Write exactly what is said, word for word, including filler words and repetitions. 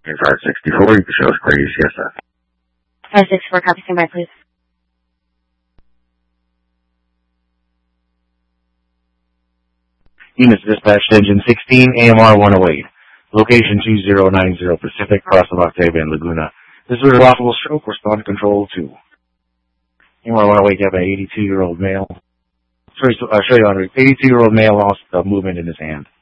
five sixty-four, you can show us Grady C S F. five sixty-four, copy, stand by, please. Units dispatched engine sixteen, A M R one oh eight. Location two zero nine zero Pacific, cross of Octavia and Laguna. This is a possible stroke, respond to control two. A M R one oh eight, you have an eighty-two-year-old male. Sorry, I'll show you on eighty-two-year-old male lost uh, movement in his hand.